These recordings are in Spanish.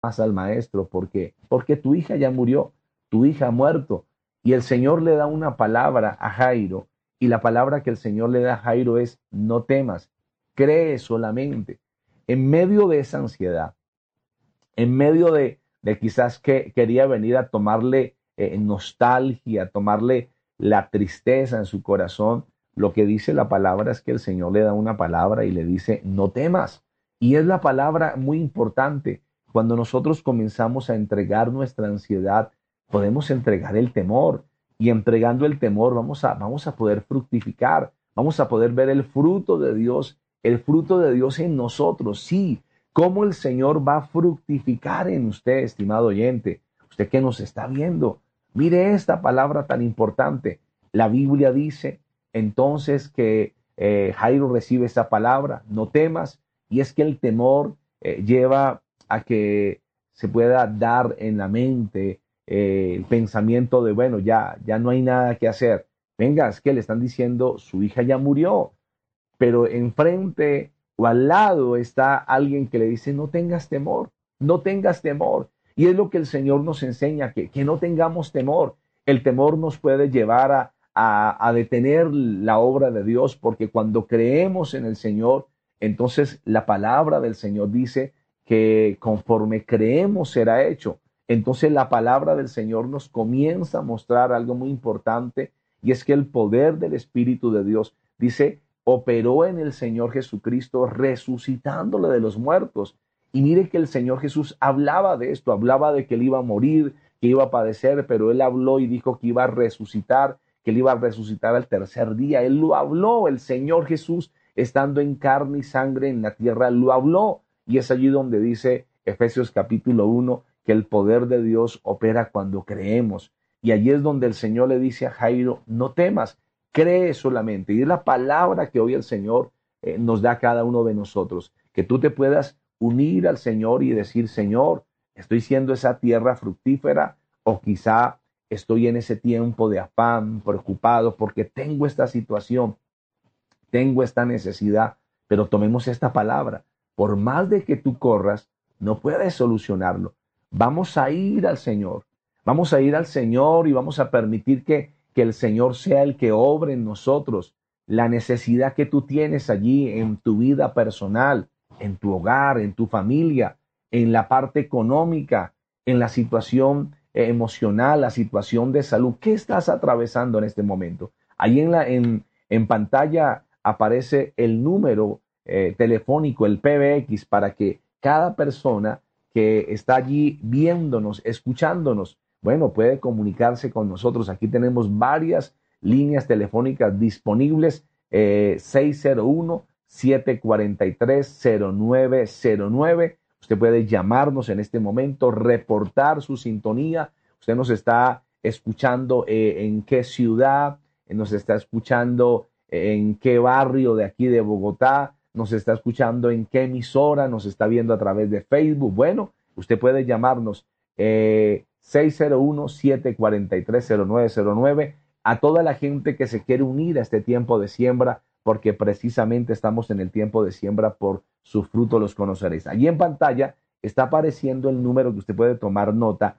más al maestro. ¿Por qué? Porque tu hija ya murió, tu hija ha muerto. Y el Señor le da una palabra a Jairo, y la palabra que el Señor le da a Jairo es: no temas, cree solamente. En medio de esa ansiedad, en medio de quizás que quería venir a tomarle nostalgia, tomarle la tristeza en su corazón, lo que dice la palabra es que el Señor le da una palabra y le dice: no temas. Y es la palabra muy importante. Cuando nosotros comenzamos a entregar nuestra ansiedad, podemos entregar el temor. Y entregando el temor vamos a poder fructificar, vamos a poder ver el fruto de Dios en nosotros. Sí, cómo el Señor va a fructificar en usted, estimado oyente, usted que nos está viendo. Mire esta palabra tan importante. La Biblia dice entonces que Jairo recibe esa palabra: no temas, y es que el temor lleva a que se pueda dar en la mente el pensamiento de, bueno, ya no hay nada que hacer. Venga, es que le están diciendo, su hija ya murió, pero enfrente o al lado está alguien que le dice: no tengas temor, no tengas temor. Y es lo que el Señor nos enseña, que no tengamos temor. El temor nos puede llevar a detener la obra de Dios, porque cuando creemos en el Señor, entonces la palabra del Señor dice que conforme creemos será hecho. Entonces la palabra del Señor nos comienza a mostrar algo muy importante, y es que el poder del Espíritu de Dios, dice, operó en el Señor Jesucristo, resucitándole de los muertos. Y mire que el Señor Jesús hablaba de esto, hablaba de que él iba a morir, que iba a padecer, pero él habló y dijo que iba a resucitar, que él iba a resucitar al tercer día. Él lo habló, el Señor Jesús, estando en carne y sangre en la tierra, lo habló. Y es allí donde dice Efesios capítulo 1 que el poder de Dios opera cuando creemos. Y allí es donde el Señor le dice a Jairo: no temas, cree solamente. Y es la palabra que hoy el Señor nos da a cada uno de nosotros, que tú te puedas unir al Señor y decir: Señor, estoy siendo esa tierra fructífera, o quizá estoy en ese tiempo de afán, preocupado porque tengo esta situación, tengo esta necesidad. Pero tomemos esta palabra: por más de que tú corras, no puedes solucionarlo. Vamos a ir al Señor, vamos a ir al Señor y vamos a permitir que el Señor sea el que obre en nosotros. La necesidad que tú tienes allí en tu vida personal, en tu hogar, en tu familia, en la parte económica, en la situación emocional, la situación de salud. ¿Qué estás atravesando en este momento? Ahí en pantalla aparece el número telefónico, el PBX, para que cada persona que está allí viéndonos, escuchándonos, bueno, puede comunicarse con nosotros. Aquí tenemos varias líneas telefónicas disponibles: 601-743-0909. Usted puede llamarnos en este momento, reportar su sintonía. Usted nos está escuchando en qué ciudad, nos está escuchando en qué barrio de aquí de Bogotá, nos está escuchando en qué emisora, nos está viendo a través de Facebook. Bueno, usted puede llamarnos 601-743-0909. A toda la gente que se quiere unir a este tiempo de siembra, porque precisamente estamos en el tiempo de siembra, por su fruto los conoceréis. Allí en pantalla está apareciendo el número que usted puede tomar nota: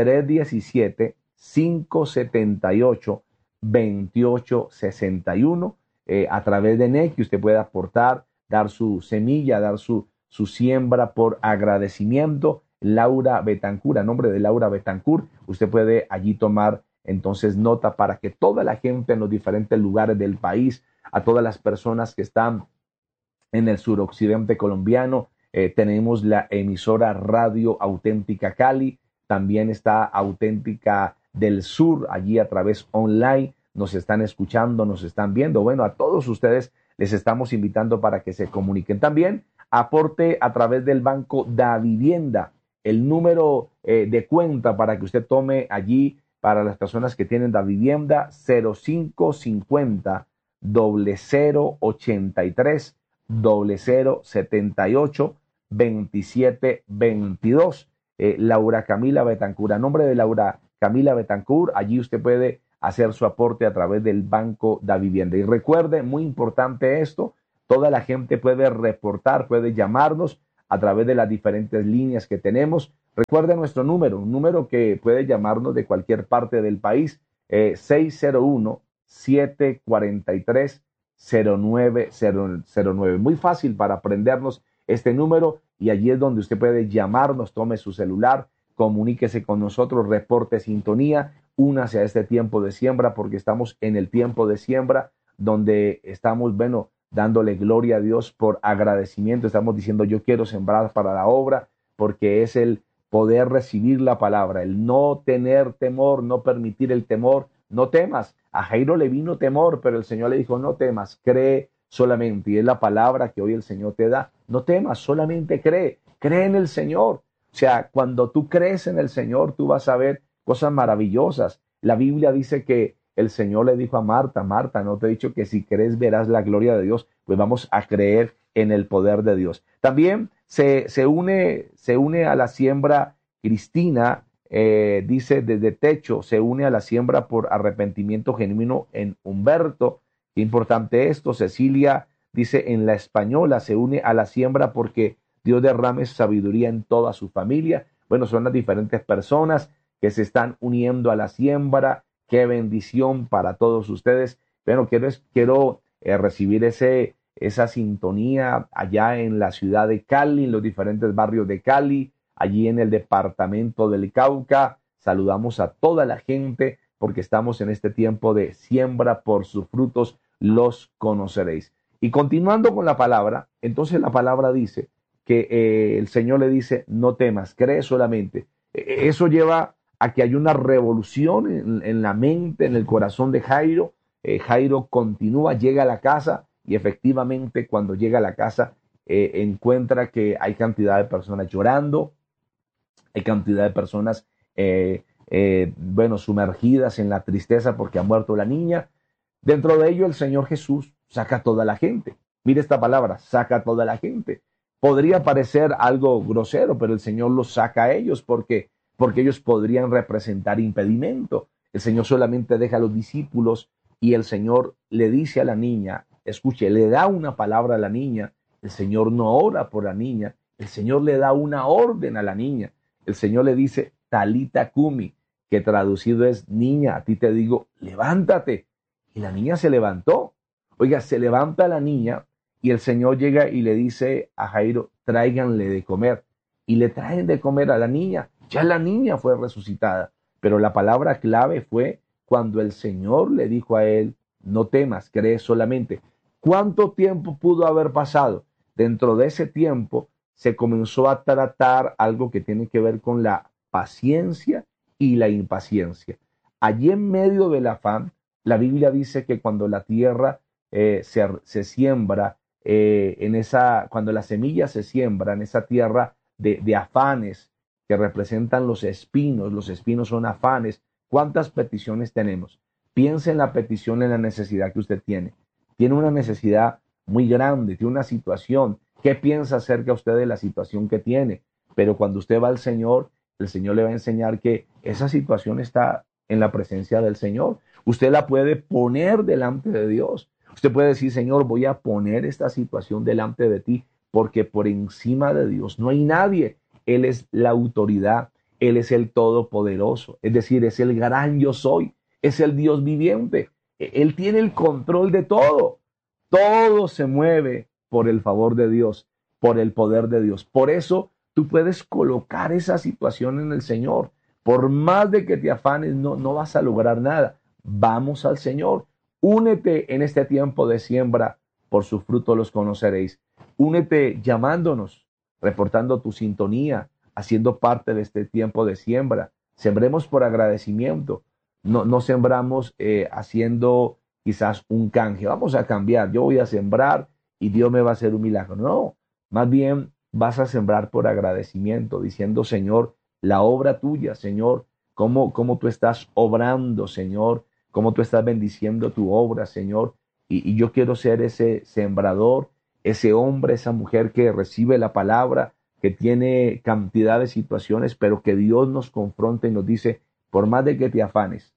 317-578-2861. A través de NEC, usted puede aportar, dar su semilla, dar su siembra por agradecimiento. Laura Betancur, a nombre de Laura Betancur, usted puede allí tomar entonces nota, para que toda la gente en los diferentes lugares del país, a todas las personas que están en el suroccidente colombiano, tenemos la emisora Radio Auténtica Cali, también está Auténtica del Sur, allí a través online, nos están escuchando, nos están viendo. Bueno, a todos ustedes les estamos invitando para que se comuniquen. También aporte a través del Banco Da Vivienda, el número de cuenta para que usted tome allí, para las personas que tienen Da Vivienda: 0550 0083 0078 2722. Laura Camila Betancur, a nombre de Laura Camila Betancur, allí usted puede hacer su aporte a través del Banco Da Vivienda. Y recuerde, muy importante esto, toda la gente puede reportar, puede llamarnos a través de las diferentes líneas que tenemos. Recuerde nuestro número, un número que puede llamarnos de cualquier parte del país, 601-743-0909. Muy fácil para aprendernos este número y allí es donde usted puede llamarnos, tome su celular, comuníquese con nosotros, reporte sintonía, únase a este tiempo de siembra porque estamos en el tiempo de siembra donde estamos, bueno, dándole gloria a Dios por agradecimiento. Estamos diciendo, yo quiero sembrar para la obra porque es el poder recibir la palabra, el no tener temor, no permitir el temor, no temas. A Jairo le vino temor, pero el Señor le dijo, no temas, cree solamente. Y es la palabra que hoy el Señor te da, no temas, solamente cree, cree en el Señor. O sea, cuando tú crees en el Señor, tú vas a ver cosas maravillosas. La Biblia dice que el Señor le dijo a Marta, Marta, no te he dicho que si crees verás la gloria de Dios, pues vamos a creer en el poder de Dios. También se une a la siembra Cristina, dice desde Techo, se une a la siembra por arrepentimiento genuino en Humberto. Qué importante esto. Cecilia dice en La Española, se une a la siembra porque Dios derrame sabiduría en toda su familia. Bueno, son las diferentes personas que se están uniendo a la siembra. Qué bendición para todos ustedes. Bueno, quiero recibir esa sintonía allá en la ciudad de Cali, en los diferentes barrios de Cali, allí en el departamento del Cauca. Saludamos a toda la gente porque estamos en este tiempo de siembra, por sus frutos los conoceréis. Y continuando con la palabra, entonces la palabra dice que el Señor le dice, no temas, cree solamente. Eso lleva a que hay una revolución en la mente, en el corazón de Jairo. Jairo continúa, llega a la casa y efectivamente cuando llega a la casa encuentra que hay cantidad de personas llorando, hay cantidad de personas, bueno, sumergidas en la tristeza porque ha muerto la niña. Dentro de ello el Señor Jesús saca a toda la gente. Mire esta palabra, saca a toda la gente. Podría parecer algo grosero, pero el Señor los saca a ellos porque ellos podrían representar impedimento. El Señor solamente deja a los discípulos y el Señor le dice a la niña, escuche, le da una palabra a la niña. El Señor no ora por la niña, el Señor le da una orden a la niña. El Señor le dice, Talita Kumi, que traducido es, niña, a ti te digo, levántate. Y la niña se levantó. Oiga, se levanta la niña y el Señor llega y le dice a Jairo, tráiganle de comer. Y le traen de comer a la niña. Ya la niña fue resucitada. Pero la palabra clave fue cuando el Señor le dijo a él, no temas, cree solamente. ¿Cuánto tiempo pudo haber pasado? Dentro de ese tiempo se comenzó a tratar algo que tiene que ver con la paciencia y la impaciencia. Allí en medio del afán, la Biblia dice que cuando la tierra se siembra, cuando la semilla se siembra en esa tierra de afanes que representan los espinos son afanes. ¿Cuántas peticiones tenemos? Piense en la petición, en la necesidad que usted tiene. Tiene una necesidad muy grande, tiene una situación. ¿Qué piensa acerca usted de la situación que tiene? Pero cuando usted va al Señor, el Señor le va a enseñar que esa situación está en la presencia del Señor. Usted la puede poner delante de Dios. Usted puede decir, Señor, voy a poner esta situación delante de ti, porque por encima de Dios no hay nadie. Él es la autoridad, Él es el todopoderoso, es decir, es el gran yo soy, es el Dios viviente. Él tiene el control de todo. Todo se mueve por el favor de Dios, por el poder de Dios. Por eso tú puedes colocar esa situación en el Señor. Por más de que te afanes, no vas a lograr nada. Vamos al Señor. Únete en este tiempo de siembra, por su fruto los conoceréis. Únete llamándonos, reportando tu sintonía, haciendo parte de este tiempo de siembra. Sembremos por agradecimiento. No sembramos haciendo quizás un canje. Vamos a cambiar. Yo voy a sembrar y Dios me va a hacer un milagro. No, más bien vas a sembrar por agradecimiento, diciendo, Señor, la obra tuya, Señor, cómo tú estás obrando, Señor, cómo tú estás bendiciendo tu obra, Señor. Y yo quiero ser ese sembrador, ese hombre, esa mujer que recibe la palabra, que tiene cantidad de situaciones, pero que Dios nos confronta y nos dice, por más de que te afanes,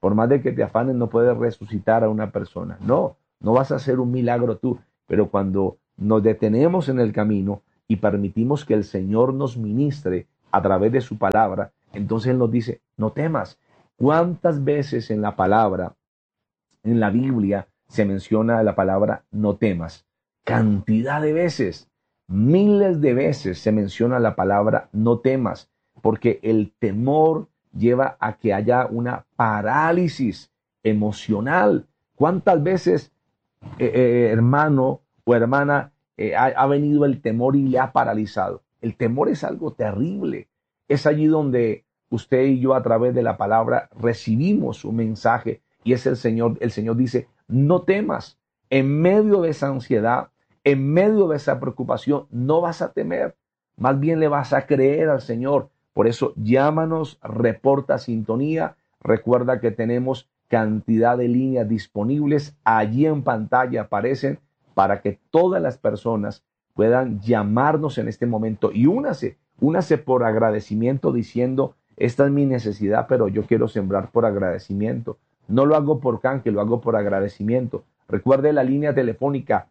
no puedes resucitar a una persona. No vas a hacer un milagro tú, pero cuando nos detenemos en el camino y permitimos que el Señor nos ministre, a través de su palabra, entonces Él nos dice, no temas. ¿Cuántas veces en la palabra, en la Biblia, se menciona la palabra no temas? Cantidad de veces, miles de veces se menciona la palabra no temas, porque el temor lleva a que haya una parálisis emocional. ¿Cuántas veces, hermano o hermana, ha venido el temor y le ha paralizado? El temor es algo terrible. Es allí donde usted y yo a través de la palabra recibimos un mensaje y es el Señor dice, no temas. En medio de esa ansiedad, en medio de esa preocupación, no vas a temer, más bien le vas a creer al Señor. Por eso llámanos, reporta sintonía, recuerda que tenemos cantidad de líneas disponibles, allí en pantalla aparecen para que todas las personas puedan llamarnos en este momento y únase por agradecimiento diciendo, esta es mi necesidad, pero yo quiero sembrar por agradecimiento. No lo hago por canque, lo hago por agradecimiento. Recuerde la línea telefónica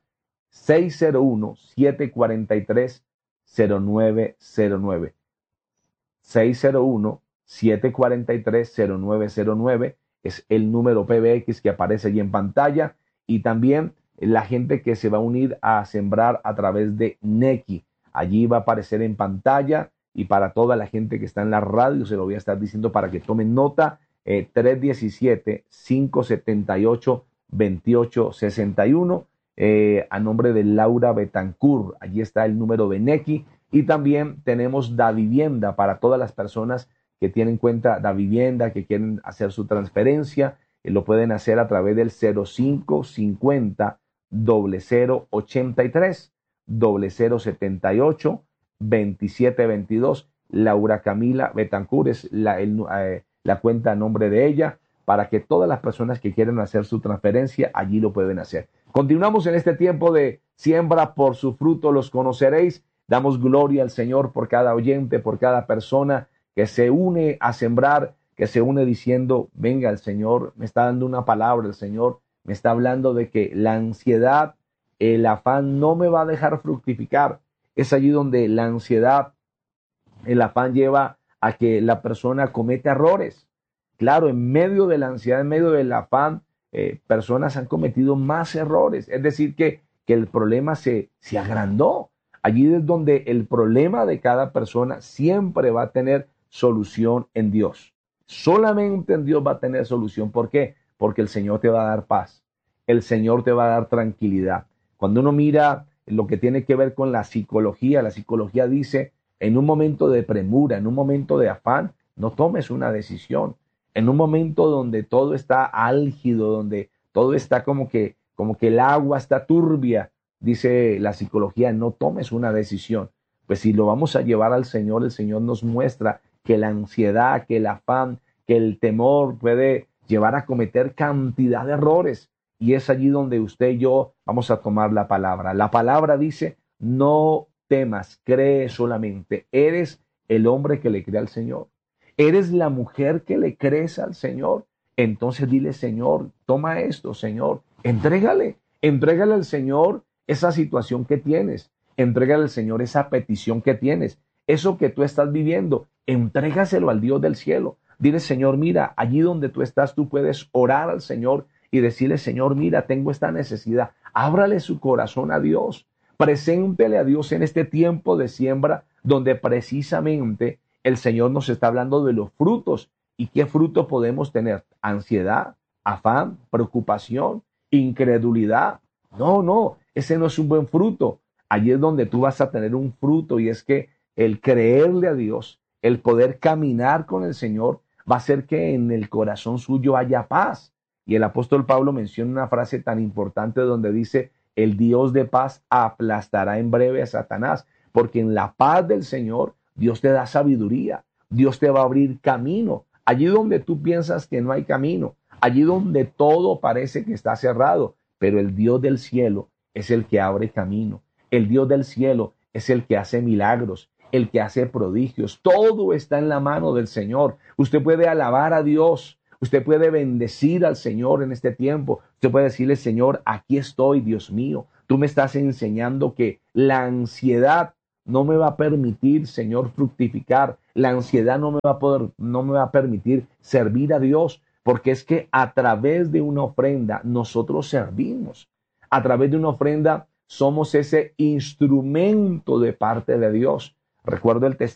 601-743-0909. 601-743-0909 es el número PBX que aparece allí en pantalla y también la gente que se va a unir a sembrar a través de Nequi. Allí va a aparecer en pantalla y para toda la gente que está en la radio se lo voy a estar diciendo para que tomen nota. 317-578-2861 a nombre de Laura Betancourt. Allí está el número de Nequi y también tenemos Davivienda para todas las personas que tienen cuenta Davivienda, que quieren hacer su transferencia. Lo pueden hacer a través del 0550 0083 0078 2722. Laura Camila Betancourt es la cuenta a nombre de ella, para que todas las personas que quieren hacer su transferencia, allí lo pueden hacer. Continuamos en este tiempo de siembra, por su fruto los conoceréis. Damos gloria al Señor por cada oyente, por cada persona que se une a sembrar, que se une diciendo, venga, el Señor me está dando una palabra, el Señor me está hablando de que la ansiedad, el afán no me va a dejar fructificar. Es allí donde la ansiedad, el afán lleva a que la persona cometa errores. Claro, en medio de la ansiedad, en medio del afán, personas han cometido más errores. Es decir, que el problema se agrandó. Allí es donde el problema de cada persona siempre va a tener solución en Dios. Solamente en Dios va a tener solución. ¿Por qué? Porque el Señor te va a dar paz. El Señor te va a dar tranquilidad. Cuando uno mira lo que tiene que ver con la psicología dice, en un momento de premura, en un momento de afán, no tomes una decisión. En un momento donde todo está álgido, donde todo está como que el agua está turbia, dice la psicología, no tomes una decisión. Pues si lo vamos a llevar al Señor, el Señor nos muestra que la ansiedad, que el afán, que el temor puede llevar a cometer cantidad de errores. Y es allí donde usted y yo vamos a tomar la palabra. La palabra dice, no temas, cree solamente. Eres el hombre que le cree al Señor. Eres la mujer que le crees al Señor. Entonces dile, Señor, toma esto, Señor. Entrégale al Señor esa situación que tienes. Entrégale al Señor esa petición que tienes. Eso que tú estás viviendo, entrégaselo al Dios del cielo. Dile, Señor, mira, allí donde tú estás, tú puedes orar al Señor y decirle, Señor, mira, tengo esta necesidad. Ábrale su corazón a Dios. Preséntele a Dios en este tiempo de siembra, donde precisamente el Señor nos está hablando de los frutos. ¿Y qué fruto podemos tener? Ansiedad, afán, preocupación, incredulidad. No, ese no es un buen fruto. Allí es donde tú vas a tener un fruto, y es que el creerle a Dios, el poder caminar con el Señor, va a hacer que en el corazón suyo haya paz. Y el apóstol Pablo menciona una frase tan importante donde dice, el Dios de paz aplastará en breve a Satanás, porque en la paz del Señor Dios te da sabiduría, Dios te va a abrir camino. Allí donde tú piensas que no hay camino, allí donde todo parece que está cerrado, pero el Dios del cielo es el que abre camino. El Dios del cielo es el que hace milagros, el que hace prodigios. Todo está en la mano del Señor. Usted puede alabar a Dios. Usted puede bendecir al Señor en este tiempo. Usted puede decirle, Señor, aquí estoy, Dios mío. Tú me estás enseñando que la ansiedad no me va a permitir, Señor, fructificar. La ansiedad no me va a permitir servir a Dios, porque es que a través de una ofrenda nosotros servimos. A través de una ofrenda somos ese instrumento de parte de Dios. Recuerdo el testimonio